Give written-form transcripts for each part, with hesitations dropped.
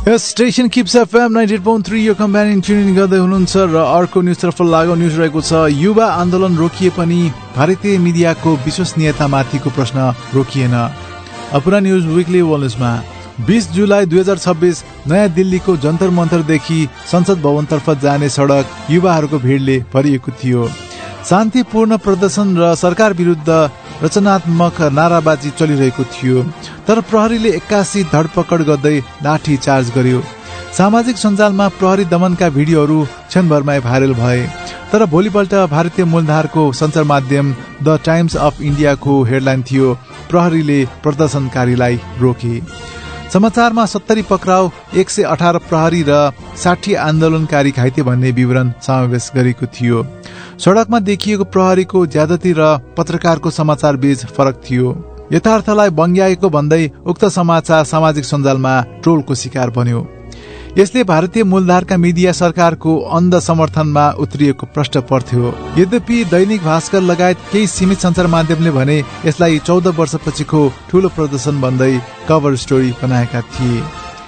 Station kips FM 98.3 यो कम्प्यानियन tuning गर्दै हुनुहुन्छ र अर्को न्युजतर्फ लागौ न्युज रहेको छ। युवा आन्दोलन रोकिए पनि भारतीय मिडियाको विश्वसनीयतामाथिको प्रश्न रोकिएन। अपना न्युज विकली वर्ल्डमा 20 जुलाई 2026 नयाँ दिल्लीको जन्तर मन्तरदेखि संसद भवनतर्फ जाने सडक युवाहरूको भिडले भरिएको थियो। शान्तिपूर्ण प्रदर्शन र सरकार विरुद्ध रचनात्मक नाराबाजी चलिरहेको थियो, तर प्रहरीले 81 धरपकड गर्दै लाठी चार्ज गर्यो। सामाजिक सञ्जालमा प्रहरी दमनका भिडियोहरू क्षणभरमै भाइरल भए, तर भोलिपल्ट भारतीय मूलधारको सञ्चार माध्यम द टाइम्स अफ इन्डियाको हेडलाइन थियो, प्रहरीले प्रदर्शनकारीलाई रोके। समाचारमा 70 पक्राउ, 118 प्रहरी र 60 आन्दोलनकारी घाइते भन्ने विवरण समावेश गरेको थियो। सडकमा देखिएको प्रहरीको ज्यादती र पत्रकारको समाचार बीच फरक थियो। यथार्थलाई बङ्ग्याएको भन्दै उक्त समाचार सामाजिक सञ्जालमा ट्रोलको शिकार बन्यो। यसले भारतीय मूलधारका मिडिया सरकारको अन्ध समर्थनमा उत्रिएको प्रश्न पर्थ्यो। यद्यपि दैनिक भास्कर लगायत केही सीमित सञ्चार माध्यमले भने यसलाई 14 वर्षपछिको ठूलो प्रदर्शन भन्दै कभर स्टोरी बनाएका थिए।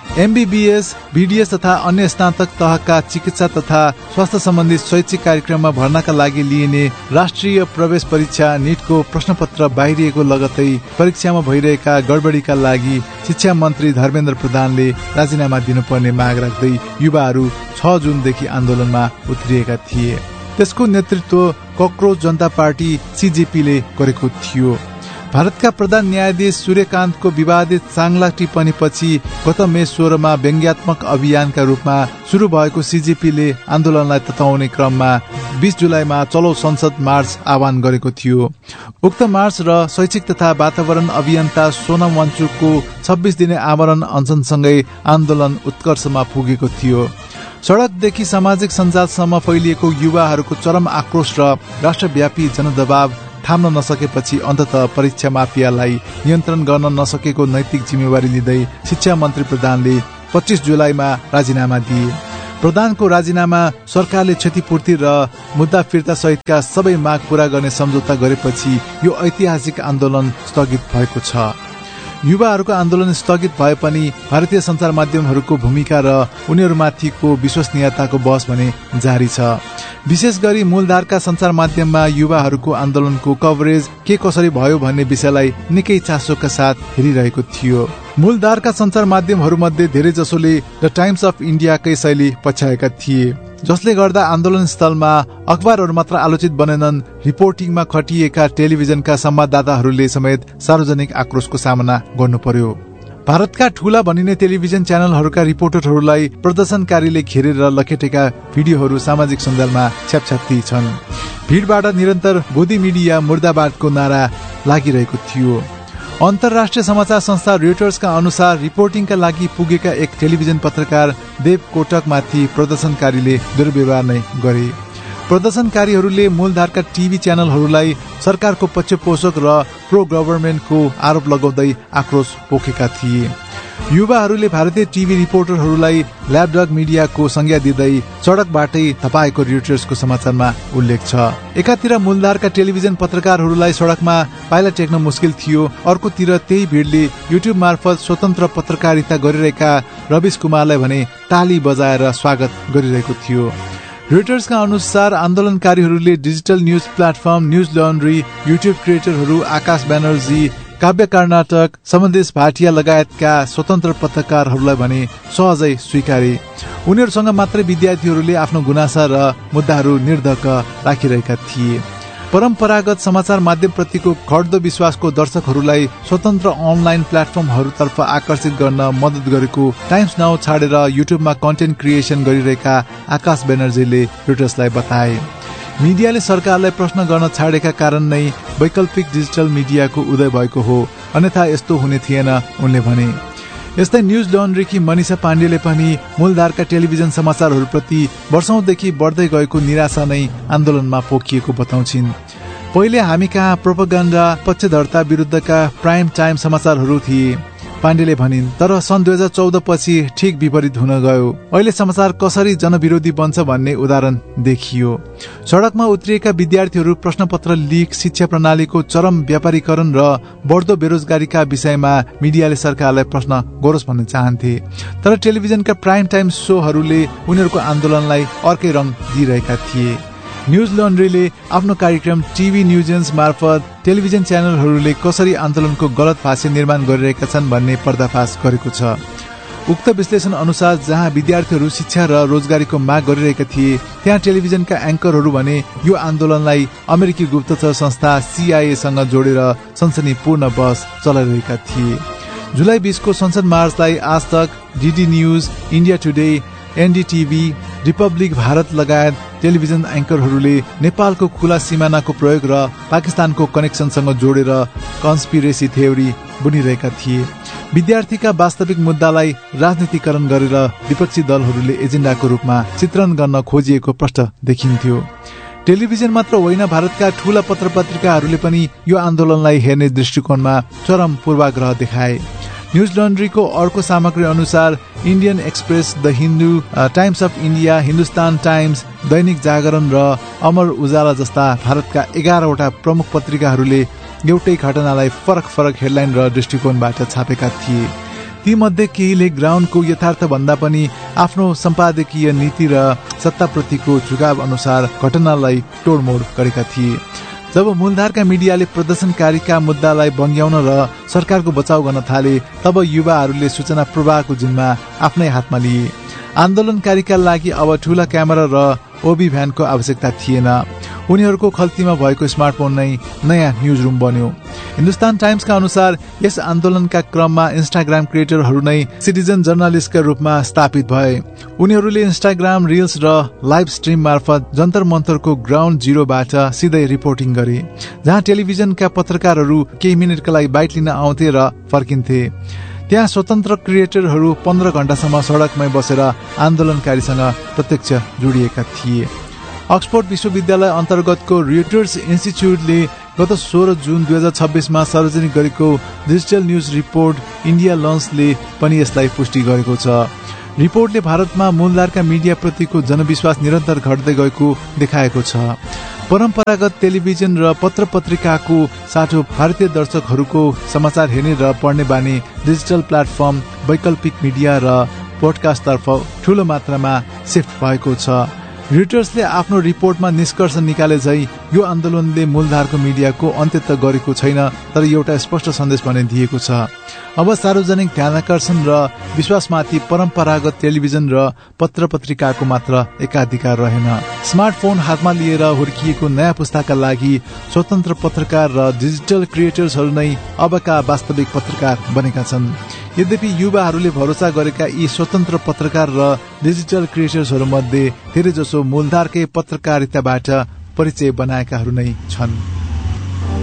MBBS, BDS तथा अन्य स्नातक तहका चिकित्सा तथा स्वास्थ्य सम्बन्धी शैक्षिक कार्यक्रममा भर्नाका लागि लिइने राष्ट्रिय प्रवेश परीक्षा नीटको प्रश्नपत्र बाहिरिएको लगत्तै परीक्षामा भइरहेका गडबडीका लागि शिक्षा मन्त्री धर्मेन्द्र प्रधानले राजीनामा दिनुपर्ने माग राख्दै युवाहरू 6 जुनदेखि आन्दोलनमा उत्रिएका थिए। त्यसको नेतृत्व कक्रोच जनता पार्टी CJP ले गरेको थियो। भारतका प्रधान न्यायाधीश सूर्यकान्तको विवादित चाङ्ला टिप्पणीपछि गत मे 16 मा व्यङ्ग्यात्मक अभियानका रूपमा सुरु भएको CJP ले आन्दोलनलाई तताउने क्रममा 20 जुलाईमा चलो संसद मार्च आह्वान गरेको थियो। उक्त मार्च र शैक्षिक तथा वातावरण अभियन्ता सोनम वाङचुकको 26 दिने आमरण अनसनसँगै आन्दोलन उत्कर्षमा पुगेको थियो। सडकदेखि सामाजिक सञ्जालसम्म फैलिएको युवाहरूको चरम आक्रोश र राष्ट्रव्यापी जनदबाव थाम्न नसकेपछि अन्ततः परीक्षा माफियालाई नियन्त्रण गर्न नसकेको नैतिक जिम्मेवारी लिँदै शिक्षा मन्त्री प्रधानले 25 जुलाईमा राजीनामा दिए। प्रधानको राजीनामा सरकारले क्षतिपूर्ति र मुद्दा फिर्ता सहितका सबै माग पूरा गर्ने सम्झौता गरेपछि यो ऐतिहासिक आन्दोलन स्थगित भएको छ। युवाहरूको आन्दोलन स्थगित भए पनि भारतीय सञ्चार माध्यमहरूको भूमिका र उनीहरूमाथिको विश्वसनीयताको बहस भने जारी छ। विशेष गरी मूलधारका सञ्चार माध्यममा युवाहरूको आन्दोलनको कभरेज के कसरी भयो भन्ने विषयलाई निकै चासोका साथ हेरिरहेको थियो। मूलधारका सञ्चार माध्यमहरूमध्ये धेरै जसोले द टाइम्स अफ इन्डियाकै शैली पछ्याएका थिए, जसले गर्दा आन्दोलन स्थलमा अखबारहरू मात्र आलोचित बनेनन्, रिपोर्टिङमा खटिएका टेलिभिजनका संवाददाताहरूले समेत सार्वजनिक आक्रोशको सामना गर्नु पर्यो। भारतका ठूला भनिने टेलिभिजन च्यानलहरूका रिपोर्टरहरूलाई प्रदर्शनकारीले घेरेर लखेटेका भिडियोहरू सामाजिक सञ्जालमा छ्यापछ्याप्ती छन्। भिडबाट निरन्तर गोदी मिडिया मुर्दाबादको नारा लागिरहेको थियो। अन्तर्राष्ट्रिय समाचार संस्था रोयटर्सका अनुसार रिपोर्टिङका लागि पुगेका एक टेलिभिजन पत्रकार देव कोटकमाथि प्रदर्शनकारीले दुर्व्यवहार नै गरे। प्रदर्शनकारीहरूले मूलधारका टिभी च्यानलहरूलाई सरकारको पक्षपोषक र प्रो गभर्नमेन्टको आरोप लगाउँदै आक्रोश पोखेका थिए। युवाहरूले भारतीय टिभी रिपोर्टरहरूलाई ल्यापडग मिडियाको संज्ञा दिँदै सडकबाटै धपाएको रोयटर्सको समाचारमा उल्लेख छ। एकातिर मूलधारका टेलिभिजन पत्रकारहरूलाई सडकमा पाइला टेक्न मुस्किल थियो, अर्कोतिर त्यही भिडले युट्युब मार्फत स्वतन्त्र पत्रकारिता गरिरहेका रविश कुमारलाई भने ताली बजाएर स्वागत गरिरहेको थियो। रोयटर्सका अनुसार आन्दोलनकारीहरूले digital news platform news laundry, YouTube क्रिएटरहरू आकाश ब्यानर्जी, काव्य कर्नाटक, समन्देश भाटिया लगायतका स्वतन्त्र पत्रकारहरूलाई भने सहजै स्वीकारे। उनीहरूसँग मात्रै विद्यार्थीहरूले आफ्नो गुनासा र मुद्दाहरू निर्धक्क राखिरहेका थिए। परम्परागत समाचार माध्यमप्रतिको घट्दो विश्वासको दर्शकहरूलाई स्वतन्त्र अनलाइन प्लेटफर्महरूतर्फ आकर्षित गर्न मद्दत गरेको टाइम्स नाउ छाडेर युट्युबमा कन्टेन्ट क्रिएसन गरिरहेका आकाश ब्यानर्जीले रोयटर्सलाई बताए। मिडियाले सरकारलाई प्रश्न गर्न छाडेका कारण नै वैकल्पिक डिजिटल मिडियाको उदय भएको हो, अन्यथा यस्तो हुने थिएन उनले भने। यस्तै न्युज लन्ड्रीकी मनिषा पाण्डेले पनि मूलधारका टेलिभिजन समाचारहरूप्रति वर्षौंदेखि बढ्दै गएको निराशा नै आन्दोलनमा पोखिएको बताउँछिन्। पहिले हामी कहाँ प्रोपगन्डा पक्षधरता विरुद्धका प्राइम टाइम समाचारहरू थिए, पाण्डेले भनिन्। तर सन् 2014 पछि ठिक विपरीत हुन गयो। अहिले समाचार कसरी जनविरोधी बन्छ भन्ने उदाहरण देखियो। सडकमा उत्रिएका विद्यार्थीहरू प्रश्नपत्र लीक, शिक्षा प्रणालीको चरम व्यापारीकरण र बढ्दो बेरोजगारीका विषयमा मिडियाले सरकारलाई प्रश्न गरोस् भन्न चाहन्थे। तर टेलिभिजनका प्राइम टाइम शोहरूले उनीहरूको आन्दोलनलाई अर्कै रङ दिइरहेका थिए। न्यूज लन्ड्रीले आफ्नो कार्यक्रम टिभी न्यूजेन्स मार्फत टेलिभिजन च्यानलहरूले कसरी आन्दोलनको गलत भाष्य निर्माण गरिरहेका छन् भन्ने पर्दाफास गरेको छ। उक्त विश्लेषण अनुसार जहाँ विद्यार्थीहरू शिक्षा र रोजगारीको माग गरिरहेका थिए, त्यहाँ टेलिभिजनका एङ्करहरू भने यो आन्दोलनलाई अमेरिकी गुप्तचर संस्था CIA सँग जोडेर सनसनीपूर्ण बहस चलाइरहेका थिए। जुलाई 20 को संसद मार्चलाई आज तक, DD news, India today, NDTV, Republic Bharat लगायत टेलिभिजन एङ्करहरूले नेपालको खुला सिमानाको प्रयोग र पाकिस्तानको कनेक्सनसँग जोडेर कन्स्पिरेसी थ्योरी बुनिरहेका थिए। विद्यार्थीका वास्तविक मुद्दालाई राजनीतिकरण गरेर विपक्षी दलहरूले एजेन्डाको रूपमा चित्रण गर्न खोजिएको प्रष्ट देखिन्थ्यो। टेलिभिजन मात्र होइन, भारतका ठूला पत्रपत्रिकाहरूले पनि यो आन्दोलनलाई हेर्ने दृष्टिकोणमा चरम पूर्वाग्रह देखाए। न्यूज लन्ड्रीको अर्को सामग्री अनुसार Indian express, the Hindu, times of India, Hindustan times, Dainik Jagran र अमर उजाला जस्ता भारतका 11वटा प्रमुख पत्रिकाहरूले एउटै घटनालाई फरक फरक हेडलाइन र दृष्टिकोणबाट छापेका थिए। ती मध्ये केहीले ग्राउन्डको यथार्थ भन्दा पनि आफ्नो सम्पादकीय नीति र सत्ताप्रतिको झुकाव अनुसार घटनालाई तोडमोड गरेका थिए। जब मूलधारका मिडियाले प्रदर्शनकारीका मुद्दालाई बङ्ग्याउन र सरकारको बचाउ गर्न थाले, तब युवाहरूले सूचना प्रवाहको जिम्मा आफ्नै हातमा लिए। आन्दोलनकारीका लागि अब ठूला क्यामेरा र ओबी भ्यानको आवश्यकता थिएन। उनीहरूको खल्तीमा भएको स्मार्टफोन नै नयाँ न्यूज रूम बन्यो। हिन्दुस्तान टाइम्सका अनुसार यस आन्दोलनका क्रममा इन्स्टाग्राम क्रिएटरहरू नै सिटिजन जर्नलिस्टका रूपमा स्थापित भए। उनीहरूले इन्स्टाग्राम रिल्स र लाइभ स्ट्रिम मार्फत जन्तर मन्तरको ग्राउन्ड जिरोबाट सिधै रिपोर्टिङ गरे, जहाँ टेलिभिजनका पत्रकारहरू केही मिनटका लागि बाइट लिन आउँथे र फर्किन्थे। त्यहाँ स्वतन्त्र क्रिएटरहरू 15 घण्टासम्म सडकमै बसेर आन्दोलनकारीसँग प्रत्यक्ष जोडिएका थिए। अक्सफोर्ड विश्वविद्यालय अन्तर्गतको रिटर्स इन्स्टिच्युटले गत 16 जुन 2026 मा सार्वजनिक गरेको डिजिटल न्यूज रिपोर्ट इन्डिया लन्चले पनि यसलाई पुष्टि गरेको छ। रिपोर्टले भारतमा मूलधारका मिडिया प्रतिको जनविश्वास निरन्तर घट्दै गएको देखाएको छ। परम्परागत टेलिभिजन र पत्र पत्रिकाको साटो भारतीय दर्शकहरूको समाचार हेर्ने र पढ्ने बानी डिजिटल प्लेटफर्म, वैकल्पिक मिडिया र पोडकास्टतर्फ ठूलो मात्रामा शिफ्ट भएको छ। रिटर्सले आफ्नो रिपोर्टमा निष्कर्ष निकाले झै यो आन्दोलनले मूलधारको मिडियाको अन्त्य त गरेको छैन, तर एउटा स्पष्ट सन्देश भने दिएको छ। अब सार्वजनिक ध्यानाकर्षण र विश्वासमाथि परम्परागत टेलिभिजन र पत्र पत्रिकाको मात्र एकाधिकार रहेन। स्मार्टफोन हातमा लिएर हुर्किएको नयाँ पुस्ताका लागि स्वतन्त्र पत्रकार र डिजिटल क्रिएटर्सहरू नै अबका वास्तविक पत्रकार बनेका छन्। यद्यपि युवाहरूले भरोसा गरेका यी स्वतन्त्र पत्रकार र डिजिटल क्रिएटर्सहरू मध्ये धेरै जसो मूलधारकै पत्रकारिताबाट परिचय बनाएकाहरू नै छन्।